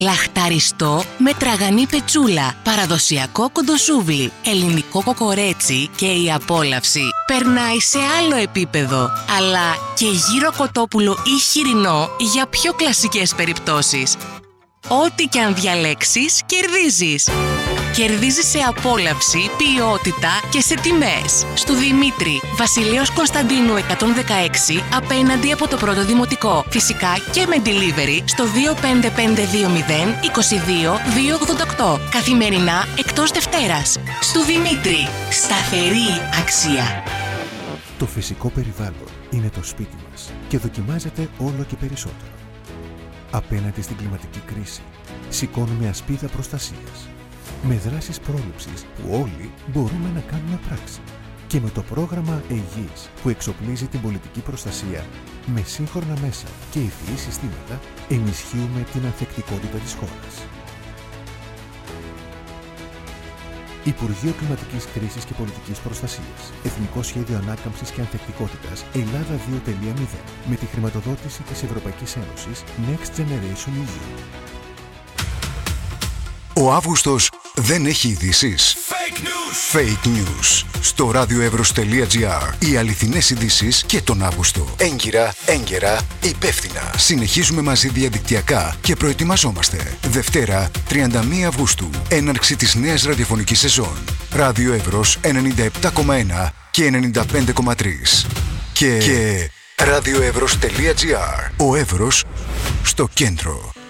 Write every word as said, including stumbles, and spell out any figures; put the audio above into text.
Λαχταριστό με τραγανή πετσούλα, παραδοσιακό κοντοσούβλι, ελληνικό κοκορέτσι και η απόλαυση περνάει σε άλλο επίπεδο. Αλλά και γύρο κοτόπουλο ή χοιρινό για πιο κλασικές περιπτώσεις. Ό,τι και αν διαλέξεις, κερδίζεις. Κερδίζεις σε απόλαυση, ποιότητα και σε τιμές. Στου Δημήτρη, Βασιλέως Κωνσταντίνου εκατόν δεκαέξι, απέναντι από το πρώτο δημοτικό. Φυσικά και με delivery στο δύο πέντε πέντε δύο μηδέν είκοσι δύο διακόσια ογδόντα οκτώ. Καθημερινά εκτός Δευτέρας. Στου Δημήτρη, σταθερή αξία. Το φυσικό περιβάλλον είναι το σπίτι μας και δοκιμάζεται όλο και περισσότερο. Απέναντι στην κλιματική κρίση, σηκώνουμε ασπίδα προστασίας. Με δράσεις πρόληψης που όλοι μπορούμε να κάνουμε πράξη. Και με το πρόγραμμα Αιγής που εξοπλίζει την πολιτική προστασία με σύγχρονα μέσα και ευφυή συστήματα, ενισχύουμε την ανθεκτικότητα της χώρας. Υπουργείο Κλιματικής Κρίσης και Πολιτικής Προστασίας. Εθνικό Σχέδιο Ανάκαμψης και Ανθεκτικότητας Ελλάδα δύο τελεία μηδέν. Με τη χρηματοδότηση της Ευρωπαϊκής Ένωσης Next Generation ι γιου. Ο Αύγουστος δεν έχει ειδήσεις. Fake news. Fake news. Στο radioevros τελεία gr. Οι αληθινές ειδήσεις και τον Αύγουστο. Έγκυρα, έγκαιρα, υπεύθυνα. Συνεχίζουμε μαζί διαδικτυακά και προετοιμαζόμαστε. Δευτέρα, τριάντα μία Αυγούστου. Έναρξη της νέας ραδιοφωνικής σεζόν. Ράδιο Εύρος ενενήντα επτά κόμμα ένα και ενενήντα πέντε κόμμα τρία. Και, και radioevros τελεία gr. Ο Εύρος στο κέντρο.